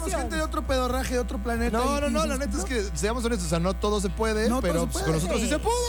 somos gente de otro pedorraje, de otro planeta. No, la neta es que, seamos honestos, o sea, no todo se puede, No pero todo se pues, puede. con nosotros sí se pudo.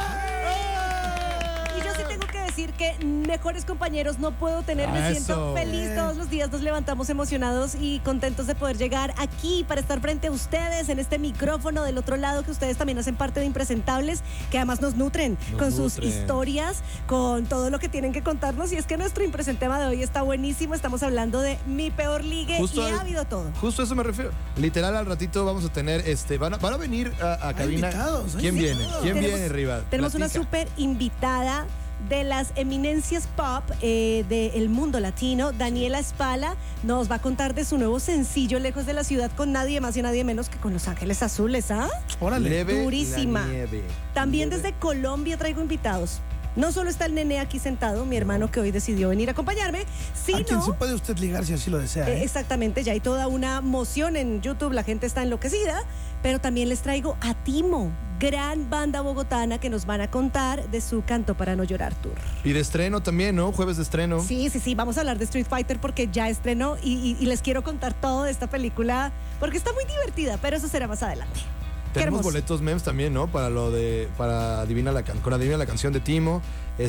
Y yo sí tengo que decir que mejores compañeros no puedo tener. Me siento feliz todos los días. Nos levantamos emocionados y contentos de poder llegar aquí para estar frente a ustedes en este micrófono del otro lado, que ustedes también hacen parte de Impresentables, que además nos nutren con sus historias, con todo lo que tienen que contarnos. Y es que nuestro impresentema de hoy está buenísimo. Estamos hablando de mi peor ligue y ha habido todo. Justo a eso me refiero. Literal, al ratito vamos a tener, van a venir a cabina. Invitados, ¿Quién viene? ¿Quién viene, Riva? Tenemos una súper invitada de las eminencias pop del mundo latino. Daniela Espala nos va a contar de su nuevo sencillo, Lejos de la Ciudad, con nadie más y nadie menos que con Los Ángeles Azules, ¿ah? Órale. Durísima. También desde Colombia traigo invitados. No solo está el nene aquí sentado, mi hermano que hoy decidió venir a acompañarme, sino... A quien se puede usted ligar si así lo desea. Exactamente, ya hay toda una moción en YouTube, la gente está enloquecida, pero también les traigo a Timo, gran banda bogotana que nos van a contar de su Canto para no llorar tour. Y de estreno también, ¿no? Jueves de estreno. Sí, vamos a hablar de Street Fighter porque ya estrenó y les quiero contar todo de esta película porque está muy divertida, pero eso será más adelante. Tenemos boletos memes también, ¿no? Para Adivina la canción de Timo,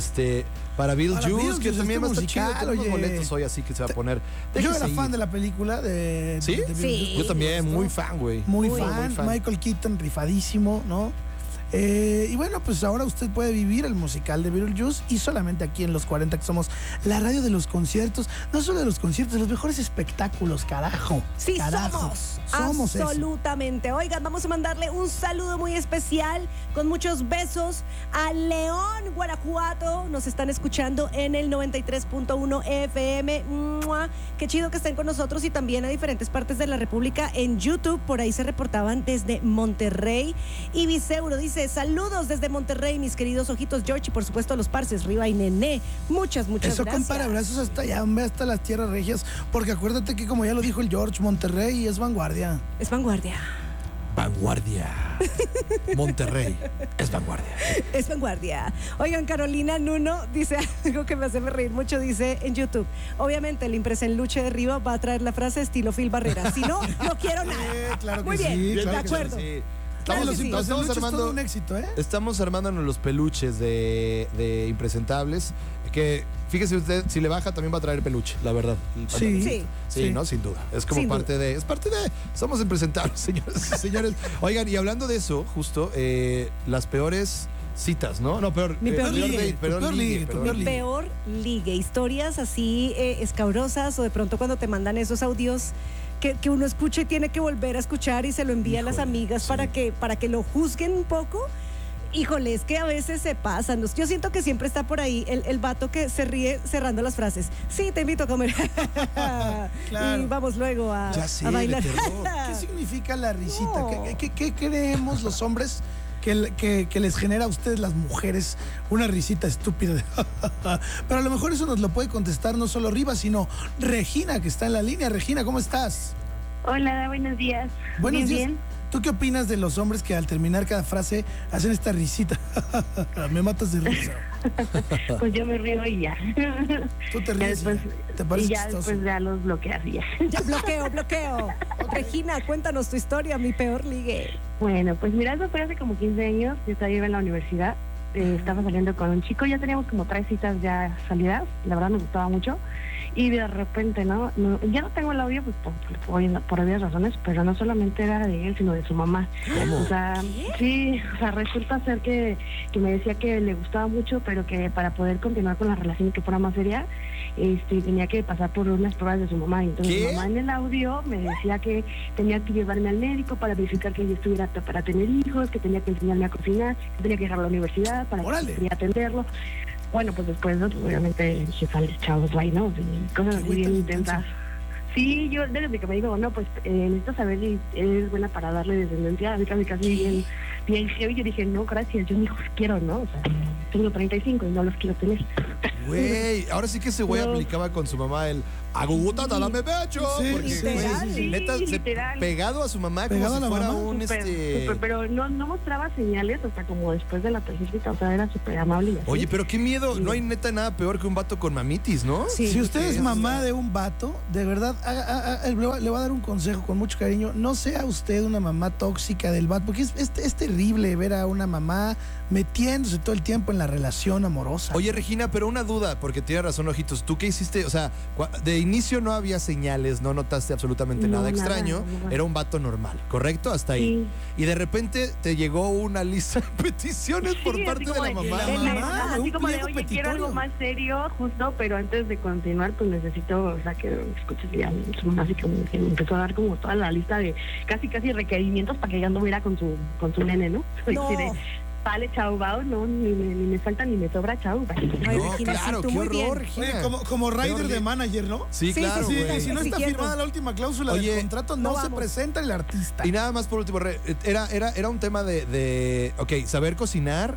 para Beetlejuice, que también va a estar chido. Tenemos boletos hoy, así que se va a poner. Yo era fan de la película de ¿Sí? Sí. Yo también, muy fan, güey. Muy fan. Michael Keaton, rifadísimo, ¿no? Y bueno, pues ahora usted puede vivir el musical de Beetlejuice y solamente aquí en Los 40, que somos la radio de los conciertos, no solo de los conciertos, de los mejores espectáculos, carajo. Sí, carajo. Somos absolutamente. Eso. Oigan, vamos a mandarle un saludo muy especial con muchos besos a León, Guanajuato. Nos están escuchando en el 93.1 FM. ¡Mua! Qué chido que estén con nosotros y también a diferentes partes de la República en YouTube. Por ahí se reportaban desde Monterrey. Y Viceuro dice: saludos desde Monterrey, mis queridos ojitos George, y por supuesto a los parces, Riva y Nené. Muchas Eso, gracias. Compara, abrazos hasta allá, hasta las tierras regias, porque acuérdate que, como ya lo dijo el George, Monterrey es vanguardia. Es vanguardia. Vanguardia. Monterrey es vanguardia. Es vanguardia. Oigan, Carolina Nuno dice algo que me hace reír mucho, dice en YouTube: obviamente el Impresenluche de Riva va a traer la frase estilo Phil Barrera. Si no, no quiero nada. Claro que Muy bien, sí, de claro que acuerdo. Sí. Estamos armando todo un éxito, ¿eh? Estamos armándonos los peluches de Impresentables. Que fíjese usted, si le baja también va a traer peluche, la verdad. Sí, ¿no? Sin duda. Es como parte de. Somos Impresentables, señores y señores. Oigan, y hablando de eso, justo, las peores citas, ¿no? No, peor. Mi peor ligue. Peor ligue. Historias así escabrosas, o de pronto cuando te mandan esos audios que uno escucha y tiene que volver a escuchar y se lo envía a las amigas para que lo juzguen un poco. Híjole, es que a veces se pasan. Yo siento que siempre está por ahí el vato que se ríe cerrando las frases. Sí, te invito a comer. Claro. Y vamos luego a bailar. ¿Qué significa la risita? No. ¿Qué creemos los hombres que les genera a ustedes, las mujeres, una risita estúpida? Pero a lo mejor eso nos lo puede contestar no solo Riva, sino Regina, que está en la línea. Regina, ¿cómo estás? Hola, buenos días. Buenos días. Bien. ¿Tú qué opinas de los hombres que al terminar cada frase hacen esta risita? Me matas de risa. Pues yo me río y ya. Tú te ríes. ¿Te parece y ya chistoso? después ya los bloqueas y ya. Ya, bloqueo. Regina, cuéntanos tu historia, mi peor ligue. Bueno, pues mira, eso fue hace como 15 años. Yo estaba en la universidad. Estaba saliendo con un chico. Ya teníamos como 3 citas ya salidas. La verdad me gustaba mucho. Y de repente, ¿no? Ya no tengo el audio pues, por obvias razones, pero no solamente era de él, sino de su mamá. ¿Cómo? O sea, sí, o sea, resulta ser que me decía que le gustaba mucho, pero que para poder continuar con la relación y que fuera más seria, tenía que pasar por unas pruebas de su mamá. Y entonces su mamá en el audio me decía que tenía que llevarme al médico para verificar que ella estuviera apta para tener hijos, que tenía que enseñarme a cocinar, que tenía que dejar la universidad para que quería atenderlo. Bueno, pues después, obviamente, se sale chavos, ¿no? Cosas así bien intensas. Sí, yo desde que me digo, no, pues necesito saber si eres buena para darle descendencia, casi bien heavy. Yo dije, no, gracias, yo ni hijos quiero, ¿no? O sea, tengo 35 y no los quiero tener. Güey, ahora sí que ese güey aplicaba con su mamá Agugutata, dame pecho. Sí, porque, literal. güey, neta, literal. pegado a su mamá Pegado como a si la fuera mamá. un Súper, pero no mostraba señales hasta como después de la tercera cita, o sea, era súper amable y así. Oye, pero qué miedo. No hay neta nada peor que un vato con mamitis, ¿no? Sí. Si usted es mamá de un vato, de verdad, le voy a dar un consejo con mucho cariño. No sea usted una mamá tóxica del vato, porque es terrible ver a una mamá metiéndose todo el tiempo en la relación amorosa. Oye, Regina, pero una duda, porque tiene razón, Ojitos. ¿Tú qué hiciste? O sea, de inicio no había señales, no notaste absolutamente No, nada nada, extraño. nada. Era un vato normal, ¿correcto? Hasta ahí. Y de repente te llegó una lista de peticiones por Sí, parte así de la como mamá. la mamá, así un como de, pliego oye, quiero petitorio. algo más serio, justo, pero antes de continuar, pues necesito, o sea, que escuches ya su mamá, así como que me empezó a dar como toda la lista de casi requerimientos para que ella anduviera con su nene, ¿no? No. Así de, vale, chao, va, no, ni me falta ni me sobra, chao. Ay, No, Regina, claro, sí, tú qué muy bien. horror, Regina. Oye, como rider de manager, ¿no? Sí, Sí, claro, sí, Sí, güey. y si no está Exigiendo. firmada la última cláusula Oye, del contrato, no no se vamos. presenta el artista. Y nada más por último, era un tema de ok, saber cocinar,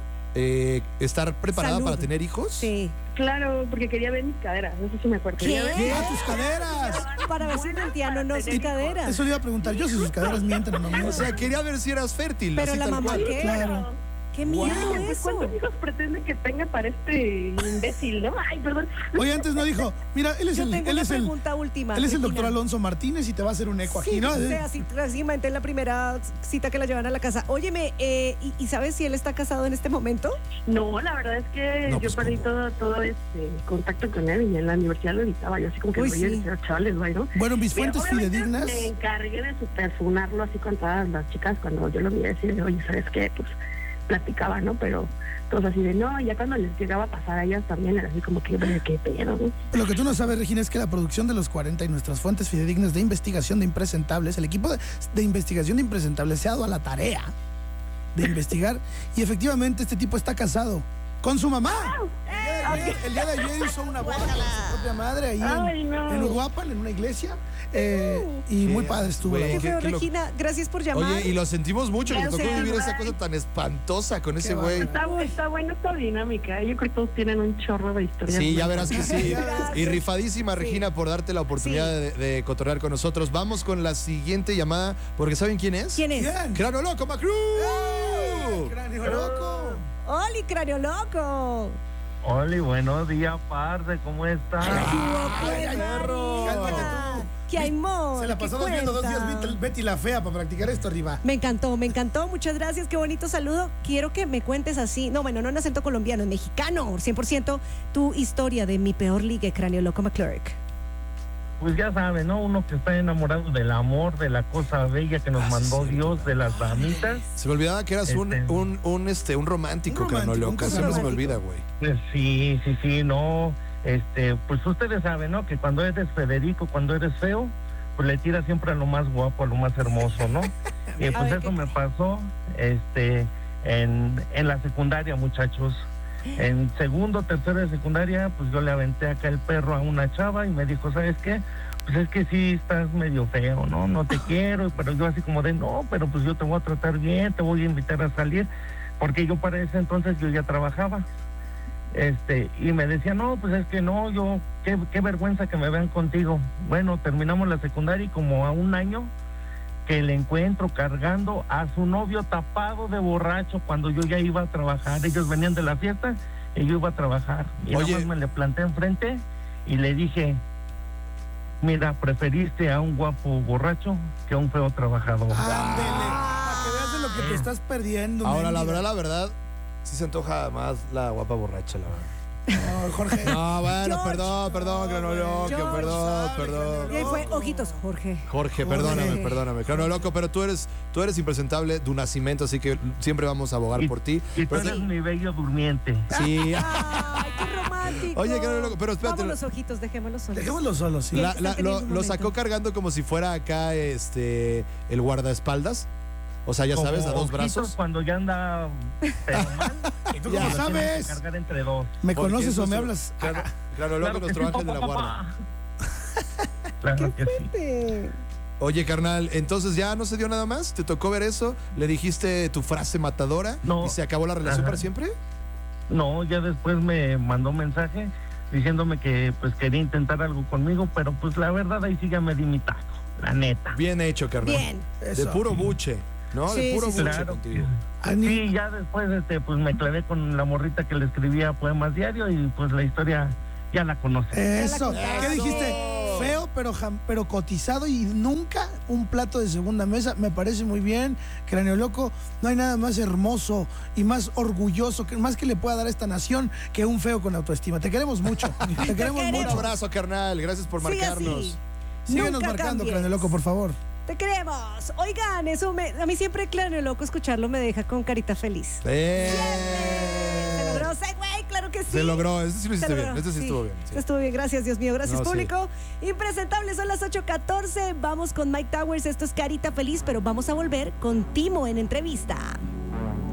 estar preparada Salud. para tener hijos. Sí. Claro, porque quería ver mis caderas, eso sí me acuerdo. ¿Qué? Quería ver- ¿Qué? ¡Tus caderas! Para ver si mentían o no sus tener hijos. caderas. Eso le iba a preguntar yo, si sus caderas mienten o no mienten. O sea, quería ver si eras fértil. Pero así la tal mamá, cual. ¿qué? Claro. Qué miedo Pues, eso. ¿cuántos hijos pretende que tenga para este imbécil, no? Ay, perdón. Oye, antes no dijo, mira, él es Yo el, tengo él una es el, pregunta última. él es el Regina. doctor Alonso Martínez y te va a hacer un eco Sí, aquí, ¿no? o sea, así en la primera cita que la llevan a la casa. Óyeme, ¿y sabes si él está casado en este momento? No, la verdad es que No, yo pues, perdí ¿cómo? todo contacto con él y en la universidad lo evitaba. Yo así como que Uy, oye, sí. chavales, güey, ¿no? Bueno, mis Pero fuentes obviamente fidedignas. me encargué de superfunarlo así con todas las chicas cuando yo lo vi decir, oye, ¿sabes qué? Pues platicaba, ¿no? Pero todos así de no, ya cuando les llegaba a pasar a ellas también era así como que, "Oye, qué pedo, ¿no?". Lo que tú no sabes, Regina, es que la producción de los 40 y nuestras fuentes fidedignas de investigación de impresentables, el equipo de investigación de impresentables se ha dado a la tarea de investigar y efectivamente este tipo está casado con su mamá. El día de ayer hizo una boda con su propia madre ahí Ay, no. en Uruapan, en una iglesia, y muy padre estuvo. güey, la Qué boda. feo, lo- Regina. Gracias por llamar. Oye, y lo sentimos mucho, que Ya nos tocó sé, vivir ¿verdad? esa cosa tan espantosa con ese bárbaro. güey. Está buena esta dinámica. Yo creo que todos tienen un chorro de historias. Sí, ya buenas. verás que sí. Gracias. Y rifadísima, Sí. Regina, por darte la oportunidad de cotorrear con nosotros. Vamos con la siguiente llamada, porque ¿saben quién es? ¿Quién es? Bien. ¡Cráneo Loco, Macru! Cráneo loco. ¡Oli, cráneo loco! Oli, buenos días, parce, ¿cómo estás? Ay, perro. Cálmate tú. ¡Qué amor! Se la ¿qué pasamos viendo 2 días cuenta? Betty la Fea para practicar esto arriba. Me encantó. Muchas gracias. Qué bonito saludo. Quiero que me cuentes así, no en acento colombiano, en mexicano, 100%, tu historia de mi peor ligue, cráneo loco McClurk. Pues ya sabes, ¿no? Uno que está enamorado del amor, de la cosa bella que nos mandó Dios, de las damitas. Se me olvidaba que eras un romántico, Un Cráneo romántico, Loco. un Siempre se me romántico. olvida, güey. Pues sí, no. Pues ustedes saben, ¿no? Que cuando eres Federico, cuando eres feo, pues le tiras siempre a lo más guapo, a lo más hermoso, ¿no? Y A pues ver, eso ¿qué me tal? pasó, en la secundaria, muchachos. En segundo, tercero de secundaria, pues yo le aventé acá el perro a una chava y me dijo, ¿sabes qué? Pues es que sí estás medio feo, ¿no? No te quiero, pero yo así como de, no, pero pues yo te voy a tratar bien, te voy a invitar a salir, porque yo para ese entonces yo ya trabajaba. Y me decía, no, pues es que no, yo, qué vergüenza que me vean contigo. Bueno, terminamos la secundaria y como a un año que le encuentro cargando a su novio tapado de borracho cuando yo ya iba a trabajar. Ellos venían de la fiesta y yo iba a trabajar. Y Oye. nada más me le planté enfrente y le dije, mira, preferiste a un guapo borracho que a un feo trabajador. Ándele, para que veas de lo que te estás perdiendo. Ahora, mendiga. la verdad, sí se antoja más la guapa borracha, la verdad. No, Jorge. No, bueno, George. perdón, Cráneo Loco, George, perdón. Y ahí fue ojitos, Jorge. Jorge, Jorge. perdóname, Cráneo Loco, pero tú eres impresentable, tu nacimiento, así que siempre vamos a abogar por ti. Y tú Pero- eres mi bello durmiente. sí. ¡Ay, qué romántico! Oye, Cráneo Loco, pero espérate. Vamos los ojitos, dejémoslos solos. Dejémoslo solo, sí. La- están teniendo un Lo sacó momento. cargando como si fuera acá el guardaespaldas. O sea, ya sabes, a Como dos ojitos brazos. cuando ya anda pero mal. ¿Y tú Ya. cómo lo tienes que sabes? cargar entre dos. ¿Me Porque conoces eso o me es- hablas? Cráneo Loco, Claro que nuestro sí, ángel de la papá, guarda. Claro que sí. fuerte. Oye, carnal, entonces ya no se dio nada más. ¿Te tocó ver eso? ¿Le dijiste tu frase matadora? No. ¿Y se acabó la relación Ajá. para siempre? No, ya después me mandó mensaje. diciéndome que pues quería intentar algo conmigo, pero pues la verdad ahí sí ya me di mi taco, la neta. Bien hecho, carnal. Bien. De puro buche, ¿no? Sí, de puro buche claro. contigo. Sí, ya después pues me clavé con la morrita que le escribía poemas diario y pues la historia ya la conoce. Eso. ¿Qué dijiste? Feo, pero cotizado y nunca un plato de segunda mesa. Me parece muy bien, Cráneo Loco. No hay nada más hermoso y más orgulloso, más que le pueda dar a esta nación que un feo con autoestima. Te queremos mucho. Te queremos Un mucho. abrazo, carnal. Gracias por marcarnos. Síguenos Nunca marcando, cambies. Cráneo Loco, por favor. Te queremos. Oigan, a mí siempre Cráneo Loco escucharlo me deja con carita feliz. Se logró, güey, claro que sí. Se logró, este sí lo hiciste bien, este sí estuvo bien. Sí. Estuvo bien, gracias, Dios mío, gracias, No, público. Impresentables, son las 8:14. Vamos con Mike Towers, esto es Carita Feliz, pero vamos a volver con Timo en entrevista.